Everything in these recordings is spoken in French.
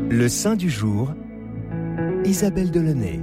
Le saint du jour, Isabelle Delaunay.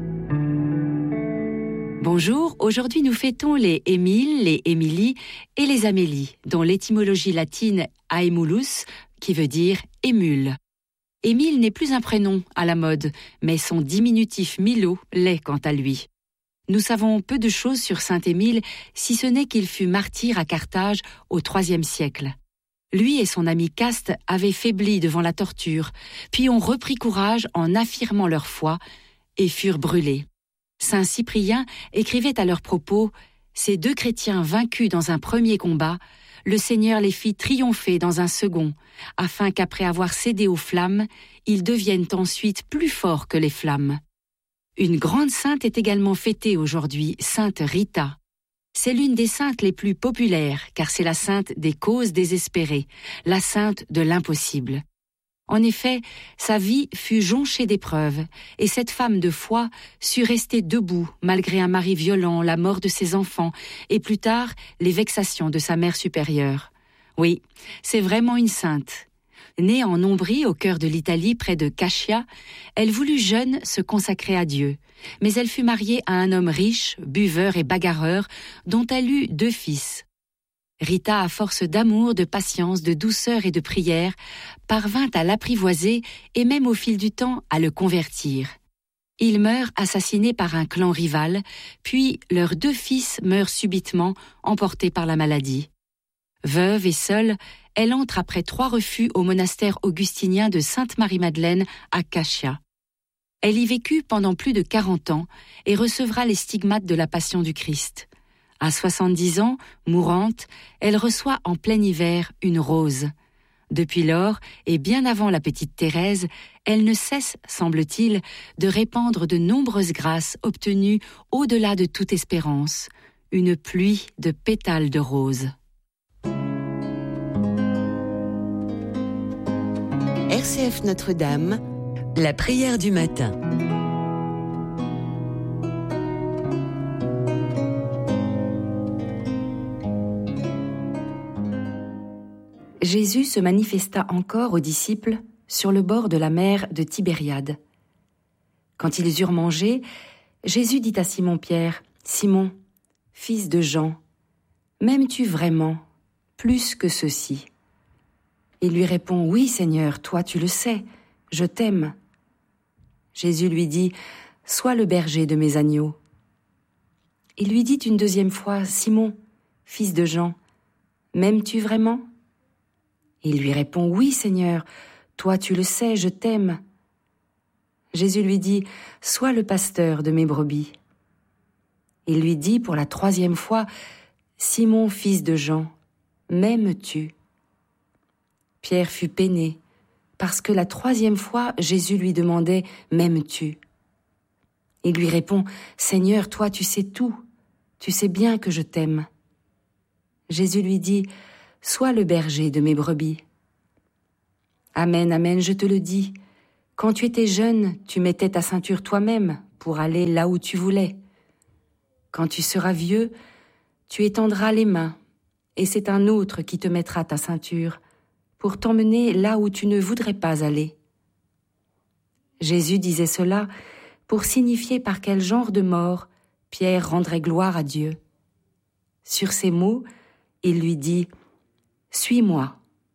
Bonjour, aujourd'hui nous fêtons les Émile, les Émilie et les Amélie, dont l'étymologie latine Aemulus, qui veut dire émule. Émile n'est plus un prénom à la mode, mais son diminutif Milo l'est quant à lui. Nous savons peu de choses sur saint Émile, si ce n'est qu'il fut martyr à Carthage au IIIe siècle. Lui et son ami Caste avaient faibli devant la torture, puis ont repris courage en affirmant leur foi et furent brûlés. Saint Cyprien écrivait à leur propos « Ces deux chrétiens vaincus dans un premier combat, le Seigneur les fit triompher dans un second, afin qu'après avoir cédé aux flammes, ils deviennent ensuite plus forts que les flammes. » Une grande sainte est également fêtée aujourd'hui, sainte Rita. C'est l'une des saintes les plus populaires, car c'est la sainte des causes désespérées, la sainte de l'impossible. En effet, sa vie fut jonchée d'épreuves, et cette femme de foi sut rester debout malgré un mari violent, la mort de ses enfants, et plus tard, les vexations de sa mère supérieure. Oui, c'est vraiment une sainte. Née en Ombrie, au cœur de l'Italie, près de Cascia, elle voulut jeune se consacrer à Dieu. Mais elle fut mariée à un homme riche, buveur et bagarreur, dont elle eut 2 fils. Rita, à force d'amour, de patience, de douceur et de prière, parvint à l'apprivoiser et même au fil du temps à le convertir. Il meurt assassiné par un clan rival, puis leurs 2 fils meurent subitement, emportés par la maladie. Veuve et seule, elle entre après 3 refus au monastère augustinien de Sainte-Marie-Madeleine à Cascia. Elle y vécut pendant plus de 40 ans et recevra les stigmates de la Passion du Christ. À 70 ans, mourante, elle reçoit en plein hiver une rose. Depuis lors, et bien avant la petite Thérèse, elle ne cesse, semble-t-il, de répandre de nombreuses grâces obtenues au-delà de toute espérance, une pluie de pétales de roses. RCF Notre-Dame, la prière du matin. Jésus se manifesta encore aux disciples sur le bord de la mer de Tibériade. Quand ils eurent mangé, Jésus dit à Simon-Pierre, « Simon, fils de Jean, m'aimes-tu vraiment plus que ceux-ci » Il lui répond, « Oui, Seigneur, toi tu le sais, je t'aime. » Jésus lui dit, « Sois le berger de mes agneaux. » Il lui dit une 2e fois, « Simon, fils de Jean, m'aimes-tu vraiment » Il lui répond, « Oui, Seigneur, toi tu le sais, je t'aime. » Jésus lui dit, « Sois le pasteur de mes brebis. » Il lui dit pour la 3e fois, « Simon, fils de Jean, m'aimes-tu » Pierre fut peiné, parce que la 3e fois, Jésus lui demandait « M'aimes-tu » Il lui répond « Seigneur, toi tu sais tout, tu sais bien que je t'aime. » Jésus lui dit « Sois le berger de mes brebis. » Amen, amen, je te le dis, quand tu étais jeune, tu mettais ta ceinture toi-même pour aller là où tu voulais. Quand tu seras vieux, tu étendras les mains, et c'est un autre qui te mettra ta ceinture, pour t'emmener là où tu ne voudrais pas aller. Jésus disait cela pour signifier par quel genre de mort Pierre rendrait gloire à Dieu. Sur ces mots, il lui dit « Suis-moi ».